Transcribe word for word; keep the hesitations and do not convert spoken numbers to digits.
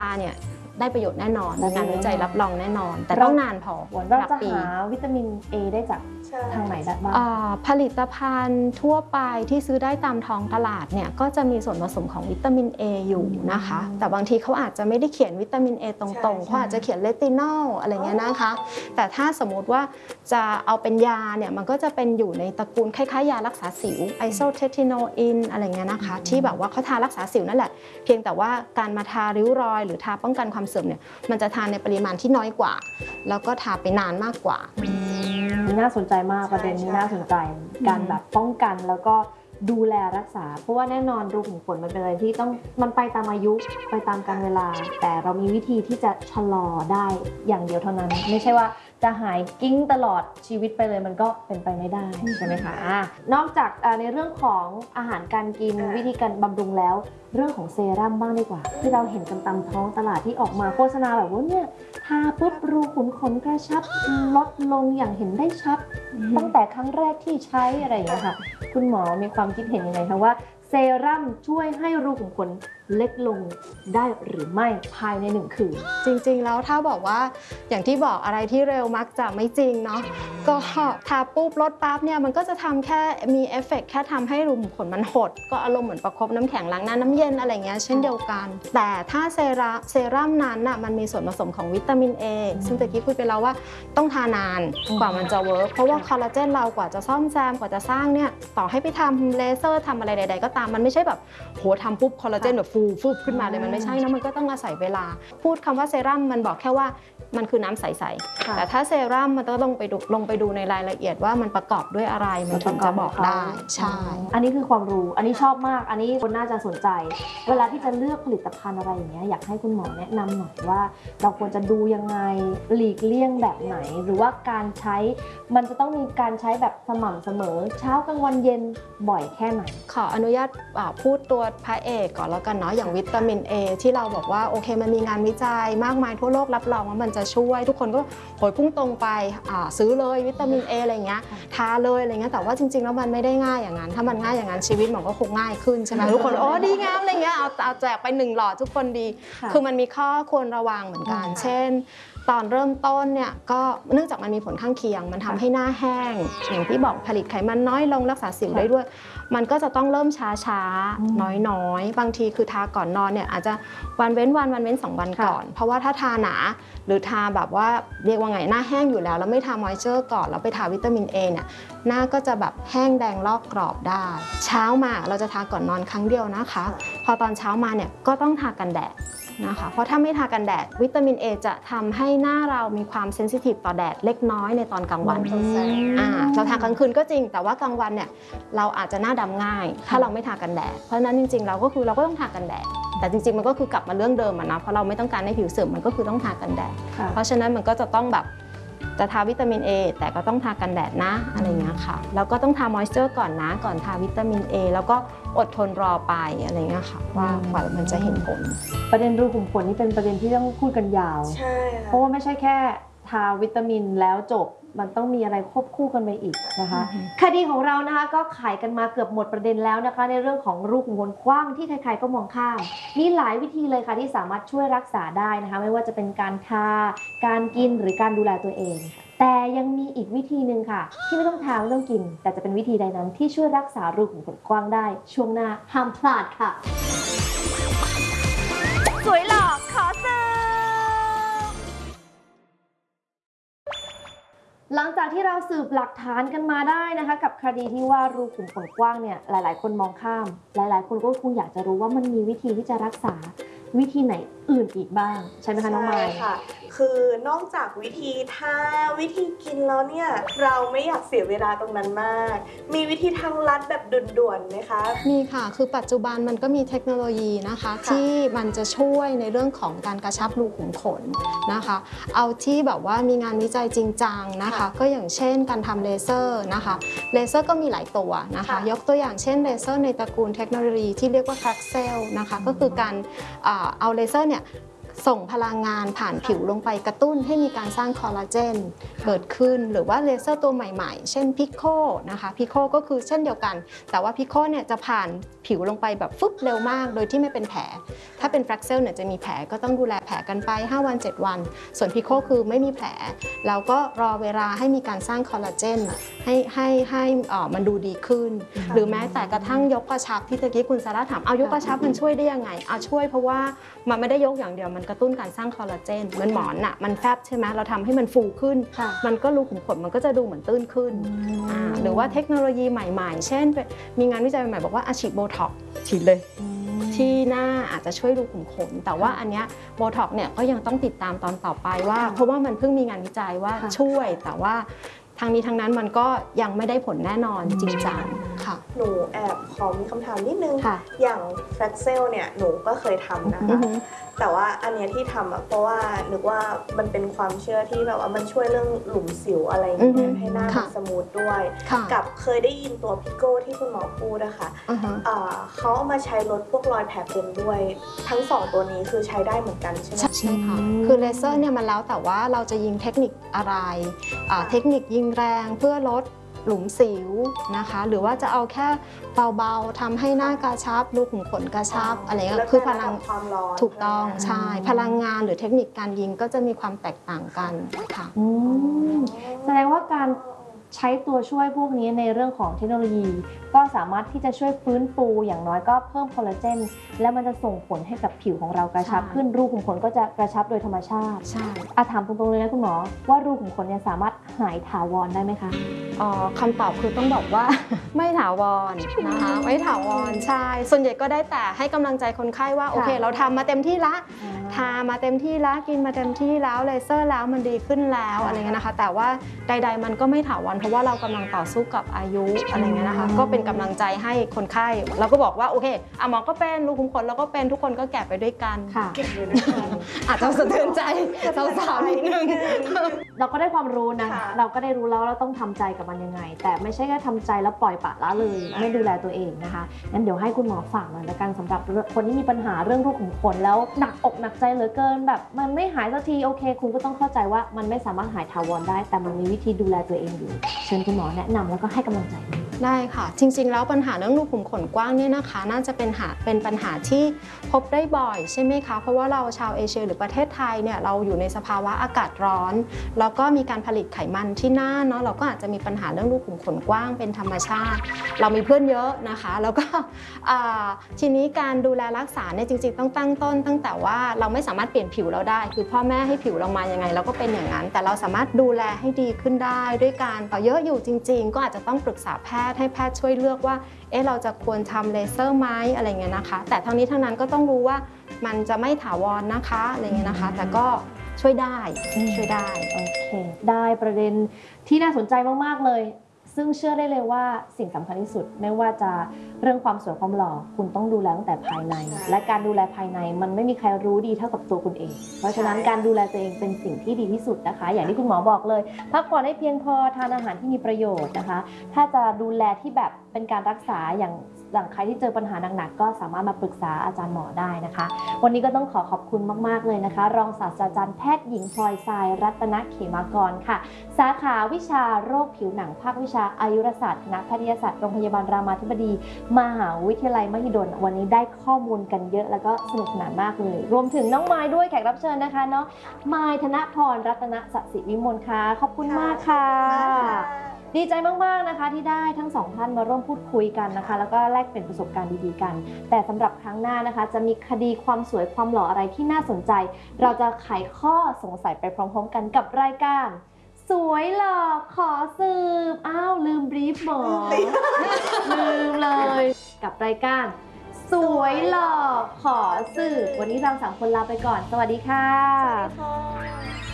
เนี่ยได้ประโยชน์แน่นอนงานวิจัยรับรองแน่นอนแต่ต้องนานพอเราจะหาวิตามิน เอ ได้จากทางไหนได้บ้างผลิตภัณฑ์ทั่วไปที่ซื้อได้ตามท้องตลาดเนี่ยก็จะมีส่วนผสมของวิตามิน เอ อยู่นะคะแต่บางทีเขาอาจจะไม่ได้เขียนวิตามิน เอ ตรงๆเขาอาจจะเขียนเลตินอลอะไรเงี้ยนะคะแต่ถ้าสมมติว่าจะเอาเป็นยาเนี่ยมันก็จะเป็นอยู่ในตระกูลคล้ายๆยารักษาสิวไอโซเทติโนอินอะไรเงี้ยนะคะที่แบบว่าเขาทารักษาสิวนั่นแหละเพียงแต่ว่าการมาทาริ้วรอยหรือทาป้องกันความเสื่อมเนี่ยมันจะทานในปริมาณที่น้อยกว่าแล้วก็ทาไปนานมากกว่าน่าสนใจมากประเด็นนี้น่าสนใจการแบบป้องกันแล้วก็ดูแลรักษาเพราะว่าแน่นอนรูขุมขนมันเป็นอะไรที่ต้องมันไปตามอายุไปตามกาลเวลาแต่เรามีวิธีที่จะชะลอได้อย่างเดียวเท่านั้นไม่ใช่ว่าจะหายกิ้งตลอดชีวิตไปเลยมันก็เป็นไปไม่ได้ใช่ไหมคะนอกจากในเรื่องของอาหารการกินวิธีการบำรุงแล้วเรื่องของเซรั่มบ้างดีกว่าที่เราเห็นกันตามท้องตลาดที่ออกมาโฆษณาแบบว่าเนี่ยทาปุ๊บรูขุมขนกระชับลดลงอย่างเห็นได้ชัดตั้งแต่ครั้งแรกที่ใช้อะไรอย่างเงี้ยค่ะคุณหมอมีความคิดเห็นยังไงคะว่าเซรั่มช่วยให้รูขุมขนเล็กลงได้หรือไม่ภายในหนึ่งคืนจริงๆแล้วถ้าบอกว่าอย่างที่บอกอะไรที่เร็วมักจะไม่จริงเนาะก็ทาปุ๊บลดปั๊บเนี่ยมันก็จะทำแค่มีเอฟเฟกต์แค่ทำให้รูขุมขนมันหดก็อารมณ์เหมือนประคบน้ำแข็งล้างหน้าน้ำเย็นอะไรเงี้ยเช่นเดียวกันแต่ถ้าเซรั่มเซรั่มนั้นน่ะมันมีส่วนผสมของวิตามิน เอ ซึ่งตะกี้คุยไปแล้วว่าต้องทานานกว่ามันจะเวิร์กเพราะว่าคอลลาเจนเรากว่าจะซ่อมแซมกว่าจะสร้างเนี่ยต่อให้ไปทำเลเซอร์ทำอะไรใดๆก็ตามมันไม่ใช่แบบโหทำปุ๊บคอลลาเจนแบบฟูฟึบขึ้นมาเลยมันไม่ใช่นะมันก็ต้องอาศัยเวลาพูดคำว่าเซรั่มมันบอกแค่ว่ามันคือน้ำใสๆแต่ถ้าเซรั่มมันต้องลงไปดูลงไปดูในรายละเอียดว่ามันประกอบด้วยอะไรมันถึงจะบอกได้ใช่อันนี้คือความรู้อันนี้ชอบมากอันนี้คนน่าจะสนใจเวลาที่จะเลือกผลิตภัณฑ์อะไรอย่างเงี้ยอยากให้คุณหมอแนะนำหน่อยว่าเราควรจะดูยังไงหลีกเลี่ยงแบบไหนหรือว่าการใช้มันจะต้องมีการใช้แบบสม่ำเสมอเช้ากลางวันเย็นบ่อยแค่ไหนขออนุญาตพูดตัวพระเอกก่อนแล้วกันเนาะอย่างวิตามิน เอ ที่เราบอกว่าโอเคมันมีงานวิจัยมากมายทั่วโลกรับรองว่ามันจะช่วยทุกคนก็โหยพุ่งตรงไปซื้อเลยวิตามิน เอ อะไรเงี้ยทาเลยอะไรเงี้ยแต่ว่าจริงๆแล้วมันไม่ได้ง่ายอย่างนั้นถ้ามันง่ายอย่างนั้นชีวิตมันก็คงง่ายขึ้นใช่ไหมทุกคนโอ้ดีงามอะไรเงี้ยเอาเอาแจกไปหนึ่งหลอดทุกคนดีคือมันมีข้อควรระวังเหมือนกันเช่นตอนเริ่มต้นเนี่ยก็เนื่องจากมันมีผลข้างเคียงมันทำให้หน้าแห้งอย่างที่บอกผลิตไขมันน้อยลงรักษาสิวได้ด้วยมันก็จะต้องเริ่มช้าๆน้อยๆบางทีคือทาก่อนนอนเนี่ยอาจจะวันเว้นวันวันเว้นสองวันก่อนเพราะว่าถ้าทาหนาหรือทาแบบว่าเรียกว่าไงหน้าแห้งอยู่แล้วแล้วไม่ทามอยเจอร์ก่อนแล้วไปทาวิตามิน เอ เนี่ยหน้าก็จะแบบแห้งแดงลอกกรอบได้เช้ามาเราจะทาก่อนนอนครั้งเดียวนะคะพอตอนเช้ามาเนี่ยก็ต้องทากันแดดนะคะเพราะถ้าไม่ทากันแดดวิตามิน เอ จะทำให้หน้าเรามีความเซนซิทีฟต่อแดดเล็กน้อยในตอนกลางวันอ่าเราทากลางคืนก็จริงแต่ว่ากลางวันเนี่ยเราอาจจะหน้าดำง่ายถ้าเราไม่ทากันแดดเพราะฉะนั้นจริงๆเราก็คือเราก็ต้องทากันแดดแต่จริงๆมันก็คือกลับมาเรื่องเดิมนะเพราะเราไม่ต้องการให้ผิวเสื่อมมันก็คือต้องทากันแดดเพราะฉะนั้นมันก็จะต้องแบบจะทาวิตามิน A แต่ก็ต้องทากันแดดนะอะไรเงี้ยค่ะแล้วก็ต้องทามอยเจอร์ก่อนนะก่อนทาวิตามิน A แล้วก็อดทนรอไปอะไรเงี้ยค่ะว่ากว่ามันจะเห็นผลประเด็นรูขุมขนนี่เป็นประเด็นที่ต้องพูดกันยาวใช่เพราะว่าไม่ใช่แค่ทาวิตามินแล้วจบมันต้องมีอะไรควบคู่กันไปอีกนะคะคดีของเรานะคะก็ขายกันมาเกือบหมดประเด็นแล้วนะคะในเรื่องของรูขุมขนกว้างที่ใครๆก็มองข้ามมีหลายวิธีเลยค่ะที่สามารถช่วยรักษาได้นะคะไม่ว่าจะเป็นการทาการกินหรือการดูแลตัวเองแต่ยังมีอีกวิธีหนึ่งค่ะที่ไม่ต้องทาไม่ต้องกินแต่จะเป็นวิธีใดนั้นที่ช่วยรักษารูขุมขนกว้างได้ช่วงหน้าห้ามพลาดค่ะสวยหล่อขอเสิร์ฟหลังจากที่เราสืบหลักฐานกันมาได้นะคะกับคดีที่ว่ารูขุมขนกว้างเนี่ยหลายๆคนมองข้ามหลายๆคนก็คงอยากจะรู้ว่ามันมีวิธีที่จะรักษาวิธีไหนอื่นอีกบ้างใช่ไหมคะน้องมายค่ะคือนอกจากวิธีทาวิธีกินแล้วเนี่ยเราไม่อยากเสียเวลาตรงนั้นมากมีวิธีทางลัดแบบด่วนๆไหมคะมีค่ะคือปัจจุบันมันก็มีเทคโนโลยีนะคะที่มันจะช่วยในเรื่องของการกระชับรูขุมขนนะคะเอาที่แบบว่ามีงานวิจัยจริงจังนะคะก็อย่างเช่นการทำเลเซอร์นะคะเลเซอร์ก็มีหลายตัวนะคะยกตัวอย่างเช่นเลเซอร์ในตระกูลเทคโนโลยีที่เรียกว่าแฟกเซลนะคะก็คือการเอาเลเซอร์เนี่ยส่งพลังงานผ่านผิวลงไปกระตุ้นให้มีการสร้างคอลลาเจนเกิดขึ้นหรือว่าเลเซอร์ตัวใหม่ๆเช่นพิโคนะคะพิโคก็คือเช่นเดียวกันแต่ว่าพิโคเนี่ยจะผ่านผิวลงไปแบบฟึบเร็วมากโดยที่ไม่เป็นแผลถ้าเป็นแฟลกเซลเนี่ยจะมีแผลก็ต้องดูแลแผลกันไปห้าวันเจ็ดวันส่วนพิโคคือไม่มีแผลแล้วก็รอเวลาให้มีการสร้างคอลลาเจนให้ให้ให้มันดูดีขึ้นหรือแม้แต่กระทั่งยกกระชับที่ตะกี้คุณซาร่าถามเอายกกระชับมันช่วยได้ยังไงเอาช่วยเพราะว่ามันไม่ได้ยกอย่างเดียวมันกระตุ้นการสร้างคอลลาเจนเหมือนหมอนน่ะมันแฟบใช่ไหมเราทำให้มันฟูขึ้นมันก็รูขุมขนมันก็จะดูเหมือนตื้นขึ้นหรือว่าเทคโนโลยีใหม่ๆเช่นมีงานวิจัยใหม่ๆบอกว่าอาฉีดโบท็อกซ์ฉีดเลยที่หน้าอาจจะช่วยรูขุมขนแต่ว่าอันเนี้ยโบท็อกซ์เนี่ยก็ยังต้องติดตามตอนต่อไปว่าเพราะว่ามันเพิ่งมีงานวิจัยว่าช่วยแต่ว่าทางนี้ทางนั้นมันก็ยังไม่ได้ผลแน่นอนจริงจังค่ะหนูแอบขอมีคำถามนิดนึงอย่างแฟลกเซลเนี่ยหนูก็เคยทำนะคะแต่ว่าอันเนี้ยที่ทำอ่ะเพราะว่านึกว่ามันเป็นความเชื่อที่แบบว่ามันช่วยเรื่องหลุมสิวอะไรอย่างเงี้ยให้หน้ามันสมูทด้วยกับเคยได้ยินตัวพิโก้ที่คุณหมอพูดนะคะเขาเอามาใช้ลดพวกรอยแผลเป็นด้วยทั้งสองตัวนี้คือใช้ได้เหมือนกันใช่ไหมใช่ค่ะคือเลเซอร์เนี่ยมันแล้วแต่ว่าเราจะยิงเทคนิคอะไรเทคนิคยิงแรงเพื่อลดหลุมสิวนะคะหรือว่าจะเอาแค่เบาๆทำให้หน้ากระชับรูขุมขนกระชับอะไรเงี้ยคือพลังความร้อนถูกต้องใช่พลังงานหรือเทคนิคการยิงก็จะมีความแตกต่างกันค่ะแสดงว่าการใช้ตัวช่วยพวกนี้ในเรื่องของเทคโนโลยีก็สามารถที่จะช่วยฟื้นฟูอย่างน้อยก็เพิ่มคอลลาเจนและมันจะส่งผลให้กับผิวของเรากระชับขึ้นรูขุมขนก็จะกระชับโดยธรรมชาติใช่อาถามตรงๆเลยนะคุณหมอว่ารูขุมขนเนี่ยสามารถหายถาวรได้ไหมคะอ๋อคำตอบคือต้องบอกว่า ไม่ถาวรนะคะไม่ถาวรใช่ส่วนใหญ่ก็ได้แต่ให้กำลังใจคนไข้ว่าโอเคเราทำมาเต็มที่ละทามาเต็มที่แล้วกินมาเต็มที่แล้วเลเซอร์แล้วมันดีขึ้นแล้วอะไรเงี้ยนะคะแต่ว่าใดๆมันก็ไม่ถาวรเพราะว่าเรากำลังต่อสู้กับอายุอะไรเงี้ยนะคะก็เป็นกำลังใจให้คนไข้เราก็บอกว่าโอเคอ่ะหมอก็เป็นรูขุมขนเราก็เป็นทุกคนก็แก่ไปด้วยกันอาจจะสะเทือนใจสาวๆนิดนึงเราก็ได้ความรู้นะเราก็ได้รู้แล้วเราต้องทำใจกับมันยังไงแต่ไม่ใช่แค่ทำใจแล้วปล่อยปละละเลยไม่ดูแลตัวเองนะคะงั้นเดี๋ยวให้คุณหมอฝากหน่อยละกันสำหรับคนที่มีปัญหาเรื่องรูขุมขนแล้วหนักอกหนักใจเหลือเกินแบบมันไม่หายสักทีโอเคคุณก็ต้องเข้าใจว่ามันไม่สามารถหายถาวรได้แต่มันมีวิธีดูแลตัวเองอยู่เชิญคุณหมอแนะนำแล้วก็ให้กำลังใจได้ค่ะจริงๆแล้วปัญหาเรื่องรูขุมขนกว้างเนี่ยนะคะน่าจะเป็นหาเป็นปัญหาที่พบได้บ่อยใช่ไหมคะเพราะว่าเราชาวเอเชียหรือประเทศไทยเนี่ยเราอยู่ในสภาวะอากาศร้อนแล้วก็มีการผลิตไขมันที่หน้าเนาะเราก็อาจจะมีปัญหาเรื่องรูขุมขนกว้างเป็นธรรมชาติเรามีเพื่อนเยอะนะคะแล้วก็ทีนี้การดูแลรักษาเนี่ยจริงๆต้องตั้งต้นตั้งแต่ว่าเราไม่สามารถเปลี่ยนผิวเราได้คือพ่อแม่ให้ผิวเรามายังไงเราก็เป็นอย่างนั้นแต่เราสามารถดูแลให้ดีขึ้นได้ด้วยการเยอะอยู่จริงๆก็อาจจะต้องปรึกษาแพทย์ให้แพทย์ช่วยเลือกว่าเอ๊ะเราจะควรทำเลเซอร์ไหมอะไรเงี้ยนะคะแต่ทั้งนี้ทั้งนั้นก็ต้องรู้ว่ามันจะไม่ถาวรนะคะอะไรเงี้ยนะคะแต่ก็ช่วยได้ช่วยได้โอเคได้ประเด็นที่น่าสนใจมากๆเลยซึ่งเชื่อได้เลยว่าสิ่งสำคัญที่สุดไม่ว่าจะเรื่องความสวยความหล่อคุณต้องดูแลตั้งแต่ภายในและการดูแลภายในมันไม่มีใครรู้ดีเท่ากับตัวคุณเองเพราะฉะนั้นการดูแลตัวเองเป็นสิ่งที่ดีที่สุดนะคะอย่างที่คุณหมอบอกเลยพักผ่อนให้เพียงพอทานอาหารที่มีประโยชน์นะคะถ้าจะดูแลที่แบบเป็นการรักษาอย่างอย่างใครที่เจอปัญหาหนักๆก็สามารถมาปรึกษาอาจารย์หมอได้นะคะวันนี้ก็ต้องขอขอบคุณมากๆเลยนะคะรองศาสตราจารย์แพทย์หญิงพลอยทรายรัตนเขมากรค่ะสาขาวิชาโรคผิวหนังภาควิชาอายุรศาสตร์คณะแพทยศาสตร์โรงพยาบาลรามาธิบดีมหาวิทยาลัยมหิดลวันนี้ได้ข้อมูลกันเยอะแล้วก็สนุกสนานมากเลยรวมถึงน้องไม้ด้วยแขกรับเชิญนะคะเนาะไม้ธนพรรัตนสศิวิมลค่ะขอบคุณมากค่ะดีใจมากๆนะคะที่ได้ทั้งสองท่านมาร่วมพูดคุยกันนะคะแล้วก็แลกเปลี่ยนประสบการณ์ดีๆกันแต่สำหรับครั้งหน้านะคะจะมีคดีความสวยความหล่ออะไรที่น่าสนใจเราจะไขข้อสงสัยไปพร้อมๆกันกับรายการสวยหล่อขอสืบอ้าวลืมบรีฟหมอลืมเลยกับรายการสวยหล่อขอสืบวันนี้เราสามคนลาไปก่อนสวัสดีค่ะสวัสดีค่ะ